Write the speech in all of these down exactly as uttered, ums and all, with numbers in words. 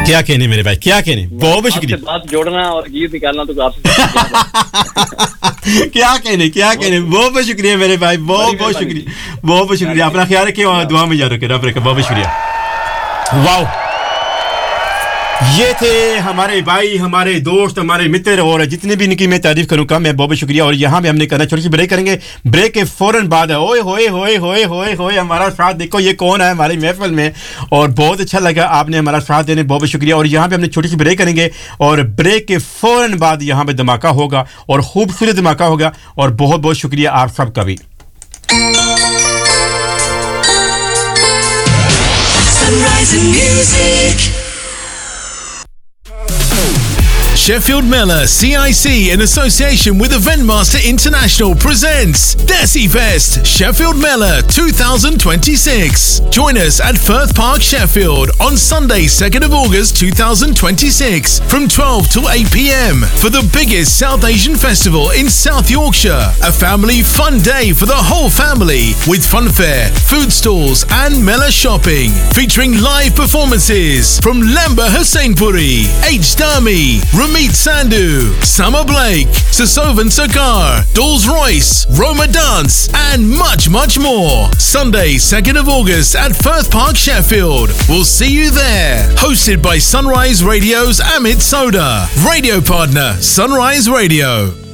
क्या कहने मेरे भाई, क्या कहने, बहुत बहुत शुक्रिया। आपसे बात जोड़ना और गीत निकालना तो आपसे क्या कहने, क्या कहने, बहुत बहुत शुक्रिया मेरे भाई, बहुत बहुत शुक्रिया, बहुत बहुत शुक्रिया। अपना ख्याल रखिए और दुआ में याद रखिए, रब रखे, बहुत बहुत शुक्रिया। वाओ, ये थे हमारे भाई, हमारे दोस्त, हमारे मित्र, और जितने भी इनकी मैं तारीफ करूं कम, मैं बहुत बहुत शुक्रिया। और यहाँ पे हमने करना, छोटी सी ब्रेक करेंगे, ब्रेक के फौरन बाद ओए होए होए होए होए होए हमारा साथ देखो ये कौन है हमारी महफिल में, और बहुत अच्छा लगा आपने हमारा साथ देने, बहुत बहुत शुक्रिया। और यहाँ पे हमने छोटी सी ब्रेक करेंगे और ब्रेक के फौरन बाद यहाँ पे धमाका होगा और खूबसूरत धमाका होगा, और बहुत बहुत शुक्रिया आप सबका भी। Sunrise Music. Sheffield Miller C I C in association with Eventmaster International presents Desi Fest Sheffield Miller twenty twenty-six. Join us at Firth Park, Sheffield on Sunday second of August twenty twenty-six from twelve to eight p m for the biggest South Asian festival in South Yorkshire. A family fun day for the whole family with fun fair, food stalls and Miller shopping featuring live performances from Lamba Husseinpuri, H. Dami, Ramit Sandhu, Summer Blake, Sasovan Sarkar, Dolls Royce, Roma Dance and much much more. Sunday second of August at Firth Park, Sheffield. We'll see you there. Hosted by Sunrise Radio's Amit Soda. Radio partner Sunrise Radio.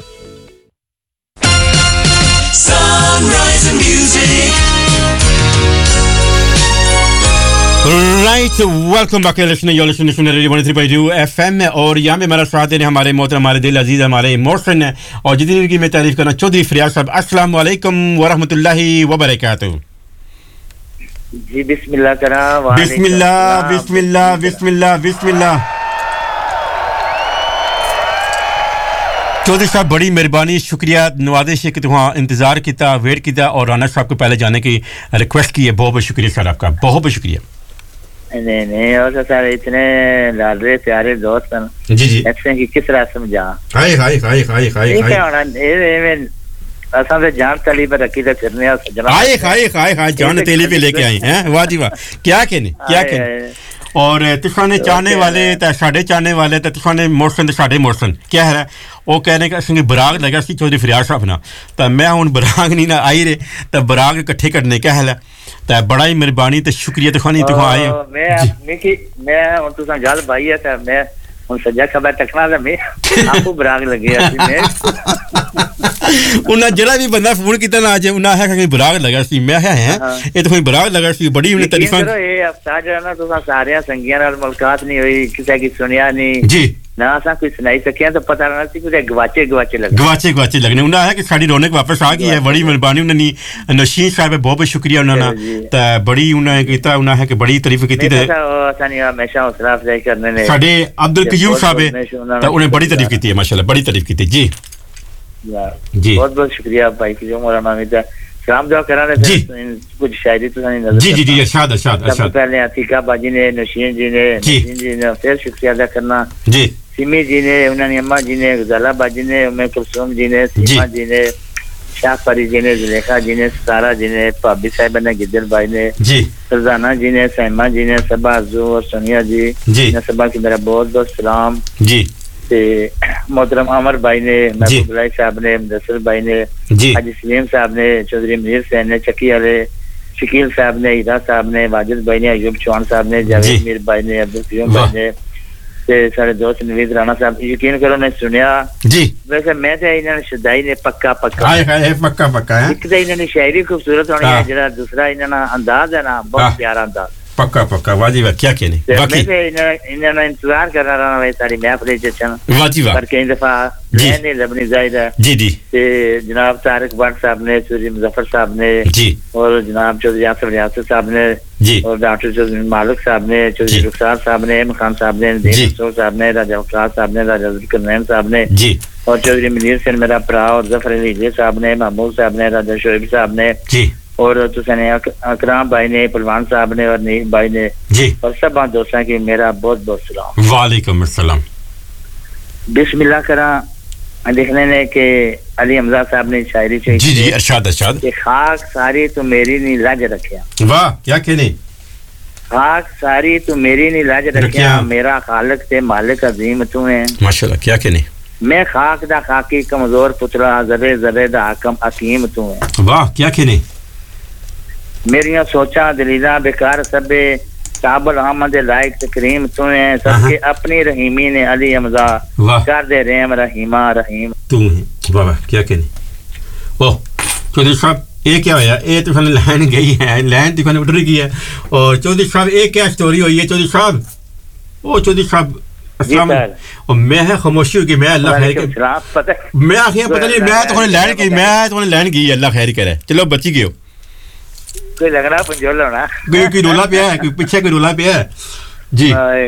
Sunrise Music. Right, welcome back listener, you're listening to Radio one oh three point two F M, और यहाँ में हमारा साथ देने हमारे मोहतरम, हमारे दिल अजीज, हमारे मोहसिन है, और जितनी की मैं तारीफ करना चौधरी फरियाद साहब। अस्सलाम वालेकुम व रहमतुल्लाहि व बरकातहू। जी बिस्मिल्लाह करा, बिस्मिल्लाह बिस्मिल्लाह बिस्मिल्लाह बिस्मिल्लाह। चौधरी साहब बड़ी मेहरबानी, शुक्रिया, नवाजिश है कि तुम इंतजार किया, वेट किया और राना साहब को पहले जाने की रिक्वेस्ट की है। बहुत बहुत शुक्रिया सर आपका, बहुत बहुत शुक्रिया। नहीं नहीं, और सर इतने लाडले प्यारे दोस्त हैं जी जी, ऐसे कि किस तरह समझा। हाय हाय हाय हाय हाय ठीक है, और ये मैं असल में जान तली पर रखी तो फिरने और सजना हाय हाय हाय हाय जान तली पे लेके आए हैं। वाह जी वाह, क्या कहने, क्या कहने। और तुसाने चाहने वाले ते साडे चाहने वाले ते तुसाने मोरसन ते साडे मोरसन क्या है, वो कहने का संगे बराग लगा सी चौधरी फरियाद साहब ना, तो मैं हुन बराग नहीं ना आई रे, तो बराग इकट्ठे करने क्या है, तो बड़ा ही मेहरबानी ते शुक्रिया तुखानी तुखा आए। मैं मिकी मैं हुन तुसा गल भाई है, तो मैं हुन सजा खबर तकना ते मैं आपको बराग लगे मैं उन्हें जरा भी बंदा फोन कितना ना आज उन्हें है कि बराग लगा सी, मैं है हैं ये तो कोई बराग लगा सी, बड़ी उन्हें तारीफ करो। ये हफ्ता जो है ना तो सारे संगियां नाल मुलाकात नहीं हुई, किसी की सुनिया नहीं जी ना, असा कोई सुनाई सकिया तो पता ना सी कुछ गवाचे गवाचे लगे, गवाचे गवाचे लगने। उन्हें है कि साडी रौनक वापस आ गई है, बड़ी मेहरबानी उन्हें नशीन साहब बहुत बहुत शुक्रिया उन्होंने, तो बड़ी उन्हें कीता, उन्हें है कि बड़ी तारीफ की थी, तो आसानी हमेशा हौसला अफजाई करने ने साडे अब्दुल कयूम साहब तो उन्हें बड़ी तारीफ की है, माशाल्लाह बड़ी तारीफ की थी जी जी। बहुत बहुत शुक्रिया भाई की जो मौलाना अमित सलाम दुआ कराने जी, कुछ शायरी तो नहीं नजर जी जी जी, इरशाद इरशाद इरशाद। पहले अतीका बाजी ने, नशीन जी ने, नशीन जी ने फिर शुक्रिया अदा करना जी, सिमी जी ने, उन्होंने अम्मा जी ने, गजाला बाजी ने, उम्मे कुलसुम जी ने, सीमा जी ने, शाह फरी जी ने, जुलेखा जी ने, सारा जी ने, भाभी साहिबा ने, गिद्दर भाई ने जी, फरजाना जी ने, सैमा जी ने, सबा अज़ू और सोनिया जी जी, सबा की मेरा बहुत बहुत सलाम जी। मोहतरम अमर भाई ने, महबूब लाई साहब ने, मुदस्सिर भाई ने, हाजी सलीम साहब ने, चौधरी मनीर सैन ने, चक्की वाले शकील साहब ने, हीरा साहब ने, वाजिद भाई ने, अयूब चौहान साहब ने, जावेद मीर भाई ने, अब्दुल कयूम भाई ने, ते सारे दोस्त नवीद राणा साहब। यकीन करो ने सुनिया जी, वैसे मैं तो इन्होंने शुदाई ने पक्का पक्का हाय हाय पक्का पक्का है, एक तो इन्होंने शायरी खूबसूरत होनी है, जरा दूसरा इन्होंने अंदाज है ना बहुत प्यारा अंदाज, पक्का पक्का वाजी वाह, क्या कहने बाकी मैं इन्होंने इंतजार कर रहा हूं भाई सारी महफिल जचन वाजी वाह, पर कई दफा मैंने लबनी जायदा जी जी, ते जनाब तारिक भट्ट साहब ने, चौधरी मुजफ्फर साहब ने जी, और जनाब चौधरी आसिफ रियासत साहब ने जी, और डॉक्टर चौधरी मालिक साहब ने, चौधरी रुखसार साहब ने, इमरान खान साहब ने, दीन साहब ने, राजा वकास साहब ने, राजा जुल्करनैन साहब ने जी, और चौधरी मनीर से मेरा भरा, और जफर अली साहब ने, महमूद साहब ने, राजा शोएब साहब ने जी, और तुसने अकराम भाई ने, पलवान साहब ने, और नीम भाई ने जी, और सब दोस्तों की मेरा बहुत बहुत सलाम। वालेकुम अस्सलाम। बिस्मिल्लाह करा लिखने ने के अली हमजा साहब ने शायरी जी जी, इरशाद इरशाद, कि खाक सारी तो मेरी नहीं लाज रखिया। वाह क्या कहने, खाक सारी तू मेरी नहीं लाज रखिया मेरा खालिक ते मालिक अजीम तू है माशाल्लाह क्या कहने मैं खाक दा खाकी कमजोर पुतला जरे जरे दा हकम हकीम तू है वाह क्या कहने मेरियां सोचा दलीला बेकार सबे काबल अहमद लायक तकरीम तू है सबके अपनी रहीमी ने अली हमजा कर दे रहम रहीमा रहीम तू है वाह वाह क्या कहने वाह चौधरी साहब ये क्या होया ये तो फन लाइन गई है लाइन तो फन उड़ गई है और चौधरी साहब ये क्या स्टोरी हुई है चौधरी साहब ओ चौधरी साहब अस्सलाम और मैं है खामोशी हो गई मैं अल्लाह खैर करे मैं आखिर पता नहीं मैं तो लाइन गई मैं तो लाइन गई अल्लाह खैर करे चलो बची गयो कोई लग रहा पंजोला ना कोई कोई रोला पिया है कोई पीछे कोई रोला पिया है जी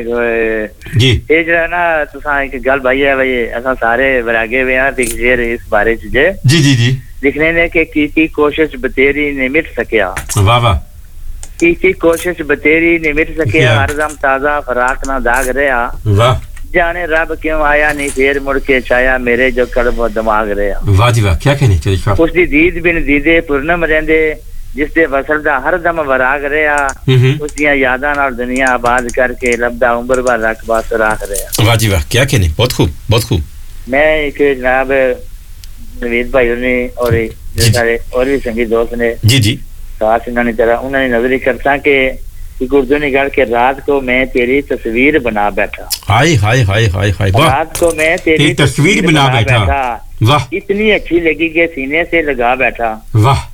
जी ये जो है ना तुसा एक गल भाई है भाई असा सारे वरागे वे हैं शेर इस बारे च जे जी जी जी लिखने ने के कीती कोशिश बतेरी ने मिट सकिया वाह वाह कीती कोशिश बतेरी ने मिट सकिया हरदम ताजा फराक ना दाग रहा वाह जाने रब क्यों आया नहीं फिर मुड़ के छाया मेरे जो कल्ब और दिमाग रहा वाह जी वाह क्या कहने चौधरी साहब उसदी दीद बिन दीदे पूर्णम रहंदे जिस दे वसल दा हरदम वराग रहा उसदियां यादां नाल दुनिया आबाद करके लबदा उम्र भर रकबा सुराख रहा वाह जी वाह क्या कहने बहुत खूब बहुत खूब मैं एक जनाब नवीद भाई ने और सारे और भी संगीत दोस्त ने जी जी खास इन्होंने तरह उन्होंने नजर करता कि उर्दू ने गढ़ के रात को मैं तेरी तस्वीर बना बैठा हाय हाय हाय हाय हाय वाह रात को मैं तेरी तस्वीर बना बैठा वाह इतनी अच्छी लगी कि सीने से लगा बैठा वाह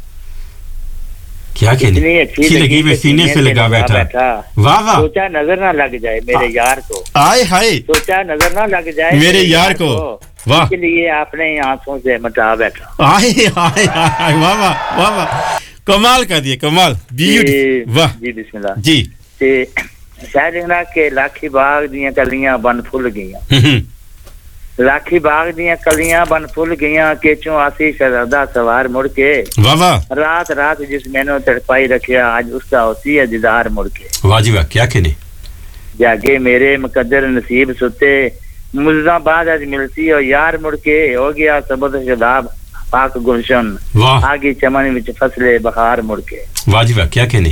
क्या कहने अच्छी लगी मैं सीने से लगा बैठा वाह वाह सोचा नजर ना लग जाए मेरे यार को आए हाय सोचा नजर ना लग जाए मेरे यार को वाह इसलिए आपने आंखों से मटा बैठा आए हाय हाय वाह वाह वाह वाह कमाल कर दिए कमाल ब्यूटीफुल वाह जी बिस्मिल्लाह जी ते शायद लिखना के लाखी बाग दियां कलियां बन फुल गईयां लाखी बाग दियां कलियां बन फुल गईयां केचों आसी शहजादा सवार मुड़ के वाह वाह रात रात जिस मैंने तड़पाई रखिया आज उसका होती है दीदार मुड़ के वाह जी वाह क्या कहने जागे मेरे मुकद्दर नसीब सुते मुल्ज़ाबाद आज मिलती हो यार मुड़ के हो गया सबद शदाब पाक गुलशन आगे चमन विच फसले बहार मुड़ के वाह जी वाह क्या कहने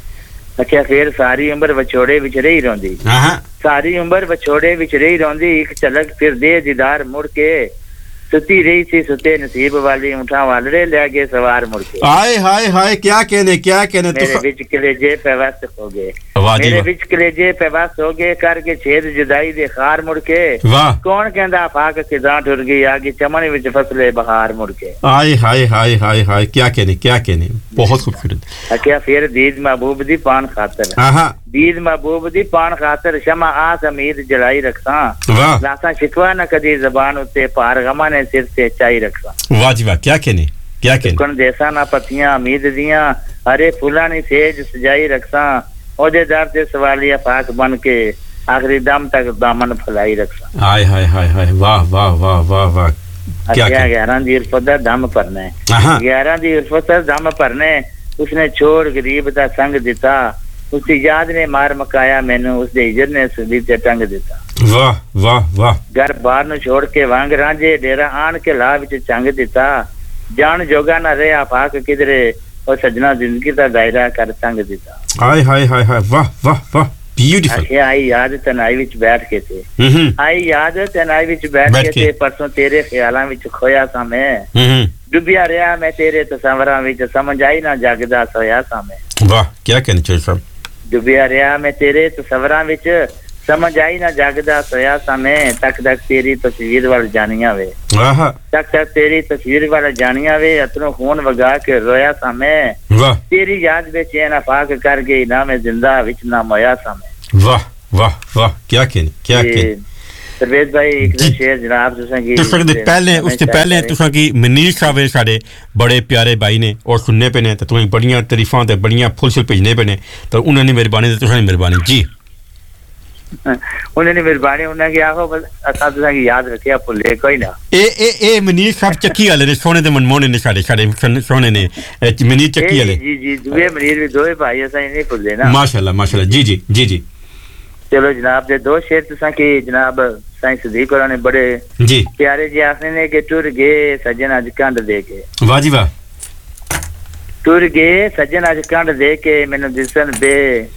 अच्छा फिर सारी उम्र विछोड़े विच रही रोंदी सारी उम्र विछोड़े विच रही रोंदी एक झलक फिर दे दीदार मुड़ के सुती रही सी सुते नसीब वाली उठा वालड़े ले गए सवार मुड़ के हाय हाय हाय क्या कहने क्या कहने मेरे विच कलेजे पेवस्त हो गए मेरे विच कलेजे पेवस्त हो गए करके छेद जुदाई दे खार मुड़ के वाह कौन कहंदा फाक किदा टुर गई आगे चमन विच फसले बहार मुड़ के हाय हाय हाय हाय हाय क्या कहने क्या कहने बहुत खूबसूरत अच्छा फिर दीद महबूब दी पान खातर हां दीद महबूब दी पान खातर शमा आस उम्मीद जलाई रखसा वाह लासा शिकवा न कदी जुबान उते पार गमा ने सिर से चाई रखसा वाह जी वाह क्या कहने क्या कहने कौन देसा ना पत्तियां उम्मीद दियां हरे फूला नी सेज सजाई रखसा ओदे दर से सवालिया पाक बन के आखिरी दम तक दामन फैलाई रखसा हाय हाय हाय हाय वाह वाह वाह वाह वाह क्या क्या ग्यारह दी इरफत दा दम भरने ग्यारह दी इरफत दा दम भरने उसने छोड़ गरीब दा संग दिता उसकी याद ने मार मकाया मैनू उसदे हिजर ने सुदी ते टंग दिता वाह वाह वाह घर बाहर नु छोड़ के वांग रांझे डेरा आन के ला विच चंग दिता जान जोगा ना रहा पाक किधरे और सजना जिंदगी दा दायरा कर तंग दिता हाय हाय हाय हाय वाह वाह वाह ब्यूटीफुल आखे आई याद तनाई विच बैठ के थे आई याद तनाई विच बैठ के थे परसों तेरे ख्यालां विच खोया सा मैं डुबिया रहा मैं तेरे तस्वरां विच समझ आई ना जागदा सोया सा मैं वाह क्या कहने चाहिए साहब डुबिया रहा मैं तेरे तस्वरां विच समझ आई ना जागदा सोया सा मैं तक तक तेरी तस्वीर वाल जानिया वे आहा तक तक तेरी तस्वीर वाल जानिया वे अतनो खून वगा के रोया सा मैं वाह तेरी याद में चैन फाक कर गई ना मैं जिंदा विच ना मोया सा मैं वाह वाह वाह क्या कहने क्या कहने सरवेद भाई एक शेर जनाब तुसां की तुसां दे पहले उससे पहले तुसां की मनीर साहब है साडे बड़े प्यारे भाई ने और सुनने पे ने तो तुसें बड़ियां तारीफां ते बड़ियां फुल फुल भेजने पे ने तो उन्हां दी मेहरबानी ते तुसां दी मेहरबानी जी उन्होंने मेहरबानी उन्हें की आखो बस असा तुसा की याद रखिया भुले कोई ना ए ए ए मनीर साहब चक्की वाले ने सोने दे मनमोहने ने साडे साडे सोने ने मनीर चक्की वाले जी जी दुए मनीर भी दोए भाई असा नहीं भुले ना माशाल्लाह माशाल्लाह जी जी जी जी चलो जनाब दे दो शेर तुसा की जनाब साईं सदीक होरां ने बड़े जी प्यारे जी आखने ने कि टुर गए सजन अज कंड दे के वाह जी वाह टुर गए सजन अज कंड दे के मैनू दिसन बे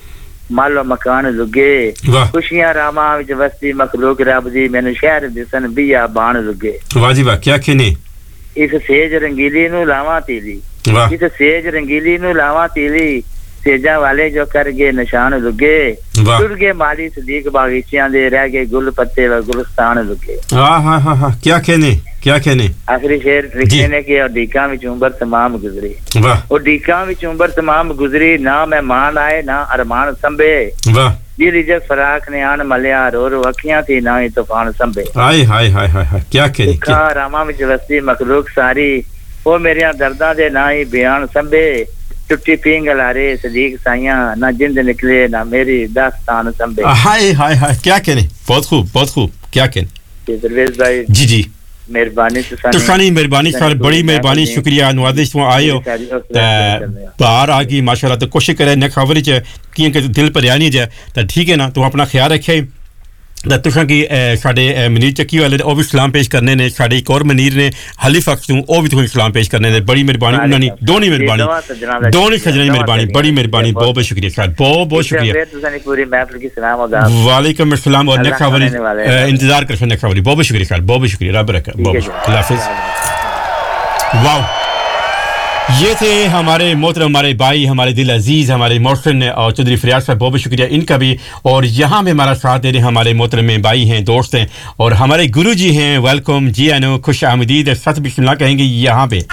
ਮਾਲੋ ਮਕਾਨ ਲੁਗੇ ਖੁਸ਼ੀਆਂ ਰਾਮਾਂ ਵਿੱਚ ਵਸਦੀ ਮਖਲੂਕ ਰੱਬ ਦੀ ਮੈਨੂੰ ਸ਼ਹਿਰ ਦਿਸਨ ਬਿਆ ਬਾਣ ਲੁਗੇ ਵਾਹ ਜੀ ਵਾਹ ਕੀ ਕਹਨੇ ਇਸ ਸੇਜ ਰੰਗੀਲੀ ਨੂੰ ਲਾਵਾਂ ਤੀਲੀ ਇਸ ਸੇਜ ਰੰਗੀਲੀ ਨੂੰ ਲਾਵਾਂ ਤੀਲੀ ਸੇਜਾਂ ਵਾਲੇ ਜੋ ਕਰ ਗਏ ਨਿਸ਼ਾਨ ਲੁਗੇ ਟੁੱਟ ਗਏ ਮਾਲੀ ਸਦੀਕ ਬਾਗੀਚਿਆਂ ਦੇ ਰਹਿ ਗਏ ਗੁੱਲ ਪੱਤੇ व ਗੁਲਸਤਾਨ ਲੁਗੇ ਹਾਂ ਹਾਂ ਹਾਂ ਹਾਂ ਕੀ ਕਹਨੇ क्या कहने आखिरी शेर लिखे ने कि उडीका विच उम्र तमाम गुजरी वाह उडीका विच उम्र तमाम गुजरी ना मेहमान आए ना अरमान संभे वाह जी रिजक फराक ने आन मलिया रो रो अखियां थी ना ही तूफान संभे हाय हाय हाय हाय क्या कहने का रामा विच वस्ती मखलूक सारी ओ मेरिया दर्दां दे ना ही बयान संभे टुट्टी पिंगल आरे सदीक साइयां ना जिंद निकले ना मेरी दास्तान संभे हाय हाय हाय क्या कहने बहुत खूब बहुत खूब क्या कहने दरवेश भाई जी जी मेहरबानी तुसानी मेहरबानी सर बड़ी मेहरबानी शुक्रिया नवाजिश तो आए हो बाहर आ गई माशाल्लाह तो कोशिश करे न खबर च कि के दिल पर नहीं जाए तो ठीक है ना तू अपना ख्याल रखे तुसां की साडे मनीर चक्की वाले ओ भी सलाम पेश करने ने साडे एक और मनीर ने हलीफैक्स तू ओ भी तुहां सलाम पेश करने ने बड़ी मेहरबानी उन्होंने दोनी मेहरबानी दोनी सजना की मेहरबानी बड़ी मेहरबानी बहुत बहुत शुक्रिया सर बहुत बहुत शुक्रिया तुसानी पूरी महफिल की सलाम अदा वालेकुम अस्सलाम और नेक्स्ट खबर इंतजार कर नेक्स्ट खबर बहुत बहुत शुक्रिया सर बहुत बहुत शुक्रिया रब रखा बहुत अल्लाह हाफिज वाओ ये थे हमारे मोहतरम हमारे भाई हमारे दिल अजीज हमारे मोहसिन और चौधरी फरियाद साहब बहुत बहुत शुक्रिया इनका भी और यहाँ में हमारा साथ दे रहे हमारे मोहतरम भाई हैं दोस्त हैं और हमारे गुरु जी हैं वेलकम जी आनो खुश आमदीद सत बिस्मिल्लाह कहेंगे यहाँ पे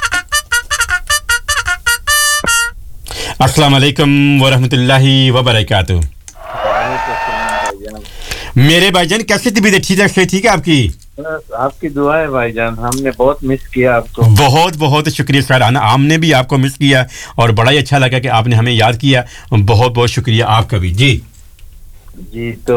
अस्सलाम वालेकुम व रहमतुल्लाहि व बरकातहू मेरे भाईजान कैसे तबीयत ठीक है ठीक है आपकी आपकी दुआ है भाईजान हमने बहुत मिस किया आपको बहुत बहुत शुक्रिया सर हमने भी आपको मिस किया और बड़ा ही अच्छा लगा कि आपने हमें याद किया बहुत बहुत शुक्रिया आपका भी जी जी तो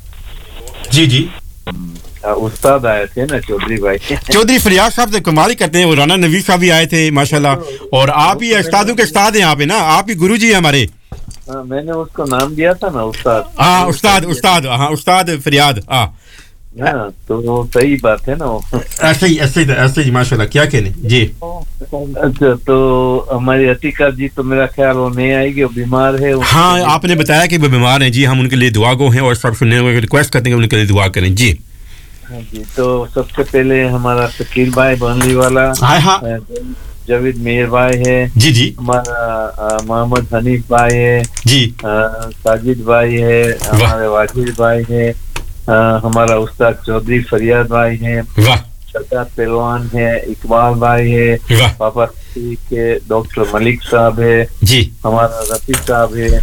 जी जी उस्ताद आए थे ना चौधरी भाई चौधरी फरियाद साहब तो कमाल ही करते हैं वो राना नवीद साहब भी आए थे माशाल्लाह और आप ही उस्तादों के उस्ताद हैं यहाँ पे ना आप ही गुरु जी हैं हमारे हाँ मैंने उसको नाम दिया था ना उस्ताद हाँ उस्ताद उस्ताद हाँ उस्ताद फरियाद हाँ हाँ तो वो सही बात है ना ऐसे ही ऐसे ही ऐसे ही माशाल्लाह क्या कहने जी अच्छा तो हमारी अतीका जी तो मेरा ख्याल वो नहीं आएगी वो बीमार है हाँ आपने बताया कि वो बीमार हैं जी हम उनके लिए दुआ गो हैं और सब सुनने को रिक्वेस्ट करते हैं उनके लिए दुआ करें जी हाँ जी तो सबसे पहले हमारा शकील भाई बनली वाला हाँ हाँ जावेद मेहर भाई है जी जी हमारा मोहम्मद हनीफ भाई है जी साजिद भाई है हमारे वाजिद भाई है हमारा उस्ताद चौधरी फरियाद भाई है वाह सरदार पहलवान है इकबाल भाई है पापा के डॉक्टर मलिक साहब है जी हमारा रफी साहब है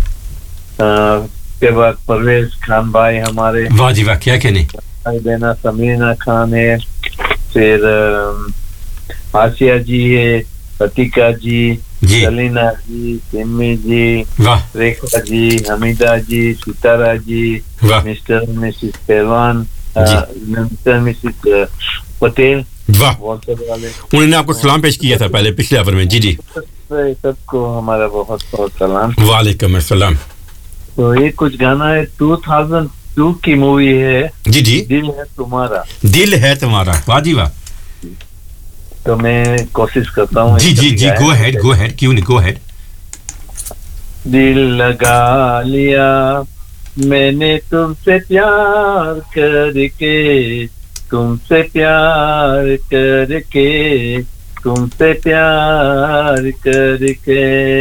के बाद परवेज खान भाई हमारे वाह जी वाह क्या कहने भाई बहना समीना खान है फिर आसिया जी है अतीका जी सलीना जी सिमी जी रेखा जी हमीदा जी सितारा जी मिस्टर मिसिस पहलवान मिस्टर मिसिस पटेल वाह उन्होंने आपको सलाम पेश किया था पहले पिछले आवर में जी जी सबको हमारा बहुत बहुत सलाम वालेकुम अस्सलाम तो ये कुछ गाना है दो हज़ार दो की मूवी है जी जी दिल है तुम्हारा दिल है तुम्हारा वाह जी वाह तो मैं कोशिश करता हूँ जी जी जी गो अहेड गो अहेड क्यों नहीं गो अहेड दिल लगा लिया मैंने तुमसे प्यार करके तुमसे प्यार करके तुमसे प्यार करके